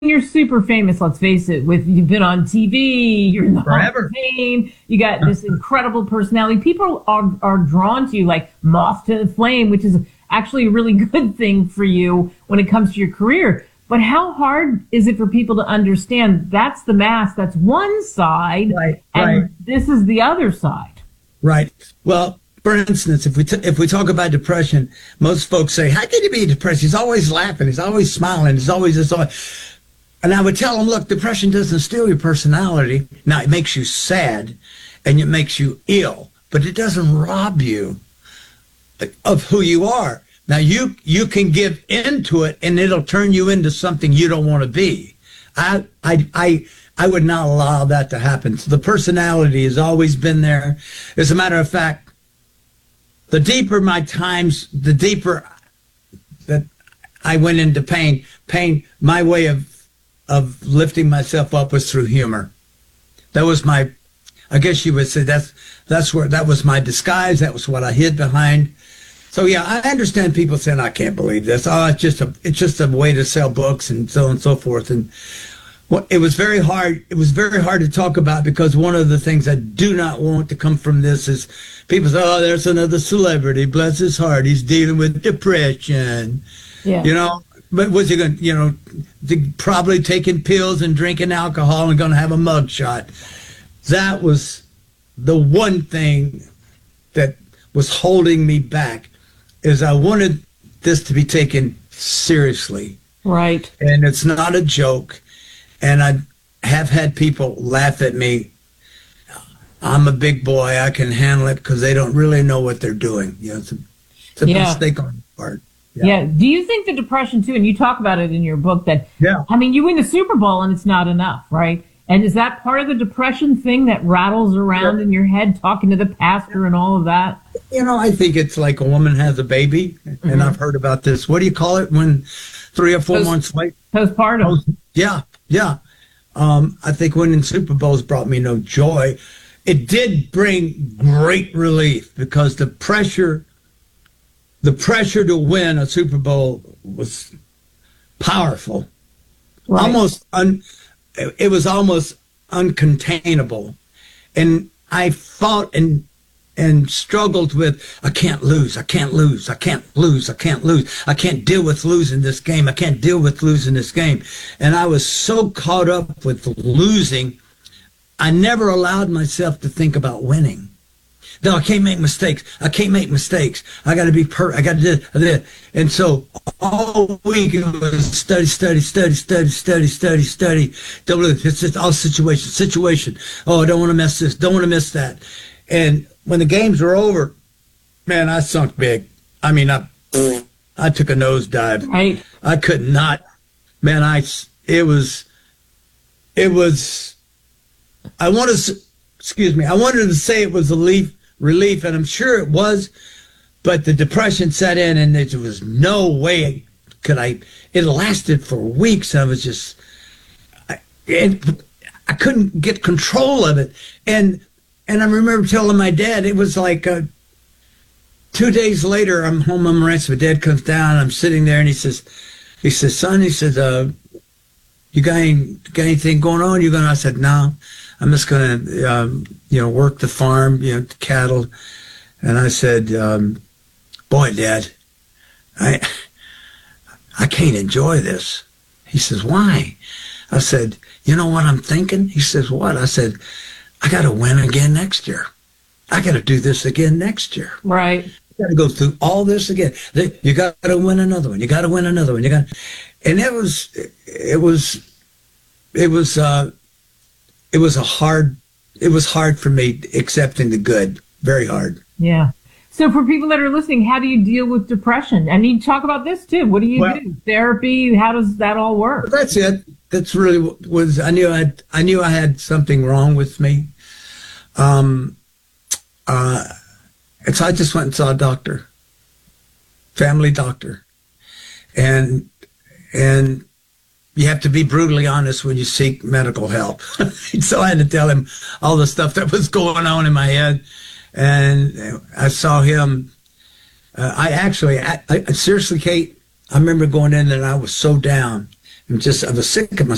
you're super famous, let's face it, you've been on TV, you're in the Hall of Fame, you got this incredible personality. People are drawn to you like moth to the flame, which is actually a really good thing for you when it comes to your career. But how hard is it for people to understand that's the mask, that's one side, and this is the other side? Right. Well, for instance, if we talk about depression, most folks say, how can you be depressed? He's always laughing. He's always smiling. He's always this. And I would tell them, look, depression doesn't steal your personality. Now, it makes you sad and it makes you ill, but it doesn't rob you of who you are. Now, you can give into it and it'll turn you into something you don't want to be. I would not allow that to happen. So the personality has always been there. As a matter of fact, the deeper my times, the deeper that I went into pain, my way of lifting myself up was through humor. That was I guess you would say that was my disguise. That was what I hid behind. So yeah, I understand people saying, I can't believe this. Oh, it's just a way to sell books and so on and so forth. And it was very hard. It was very hard to talk about because one of the things I do not want to come from this is people say, oh, there's another celebrity. Bless his heart. He's dealing with depression. Yeah. You know, but was he going to, probably taking pills and drinking alcohol and going to have a mugshot. That was the one thing that was holding me back is I wanted this to be taken seriously. Right. And it's not a joke. And I have had people laugh at me. I'm a big boy. I can handle it because they don't really know what they're doing. It's a mistake on their part. Yeah. Do you think the depression too, and you talk about it in your book that, I mean, you win the Super Bowl and it's not enough, right? And is that part of the depression thing that rattles around in your head, talking to the pastor and all of that? I think it's like a woman has a baby, and I've heard about this. What do you call it when 3 or 4 months late? Postpartum. Yeah. I think winning Super Bowls brought me no joy. It did bring great relief because the pressure to win a Super Bowl was powerful. Right. It was almost uncontainable. And I fought and struggled with, I can't lose. I can't deal with losing this game. And I was so caught up with losing, I never allowed myself to think about winning. No, I can't make mistakes. I got to be perfect. I got to do this. And so all week it was study. It's just all situation. Oh, I don't want to miss this. Don't want to miss that. And when the games were over, man, I sunk big. I mean, I took a nosedive. Right. I could not, man, I wanted to say it was relief, and I'm sure it was, but the depression set in, and there was no way it lasted for weeks. I was just, I couldn't get control of it. And I remember telling my dad, it was like 2 days later, I'm home on Marantz, my dad comes down, I'm sitting there, and he says, son, you got anything going on? I said, no. I'm just going to, work the farm, the cattle. And I said, boy, Dad, I can't enjoy this. He says, why? I said, you know what I'm thinking? He says, what? I said, I got to win again next year. I got to do this again next year. Right. You got to go through all this again. You got to win another one. And it was hard for me accepting the good. Very hard. Yeah. So for people that are listening, how do you deal with depression? And you talk about this too. What do you do? Therapy? How does that all work? That's it. That's really was. I knew I had something wrong with me. And so I just went and saw a doctor, family doctor, and you have to be brutally honest when you seek medical help. So I had to tell him all the stuff that was going on in my head. And I saw him. I seriously, Kate, I remember going in and I was so down. I was sick of myself.